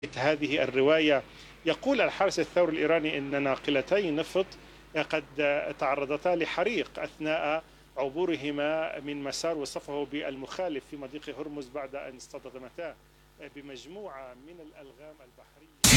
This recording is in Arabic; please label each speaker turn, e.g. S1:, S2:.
S1: هذه الرواية. يقول الحرس الثوري الإيراني أن ناقلتي نفط قد تعرضتا لحريق أثناء عبورهما من مسار وصفه بالمخالف في مضيق هرمز بعد أن اصطدمتا بمجموعة من الألغام البحرية.